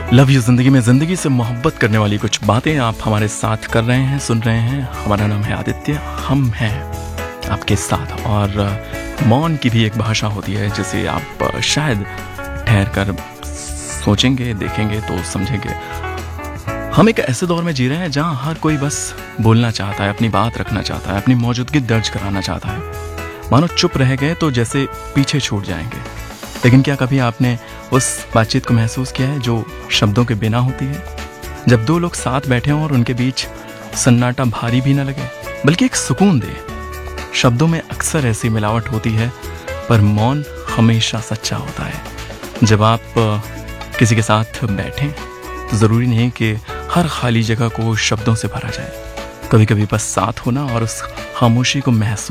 Love you ज़िंदगी में ज़िंदगी से मोहब्बत करने वाली कुछ बातें आप हमारे साथ कर रहे हैं, सुन रहे हैं। हमारा नाम है आदित्य, हम हैं आपके साथ। और मौन की भी एक भाषा होती है जिसे आप शायद ठहर कर सोचेंगे, देखेंगे तो समझेंगे। हम एक ऐसे दौर में जी रहे हैं जहाँ हर कोई बस बोलना चाहता है, अपनी बात रखना चाहता है, अपनी मौजूदगी दर्ज कराना चाहता है। मानो चुप रह गए तो जैसे पीछे छूट जाएंगे। लेकिन क्या कभी आपने उस बातचीत को महसूस किया है जो शब्दों के बिना होती है? जब दो लोग साथ बैठे हों और उनके बीच सन्नाटा भारी भी न लगे बल्कि एक सुकून दे। शब्दों में अक्सर ऐसी मिलावट होती है पर मौन हमेशा सच्चा होता है। जब आप किसी के साथ बैठें तो ज़रूरी नहीं कि हर खाली जगह को शब्दों से भरा जाए। कभी कभी बस साथ होना और उस खामोशी को महसूस